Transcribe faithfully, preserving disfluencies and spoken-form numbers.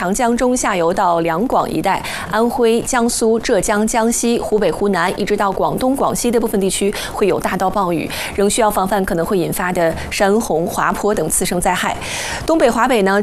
长江中下游到两广一带，安徽、江苏、浙江、江西、湖北、湖南，一直到广东、广西的部分地区会有大到暴雨，仍需要防范可能会引发的山洪、滑坡等次生灾害。东北、华北呢？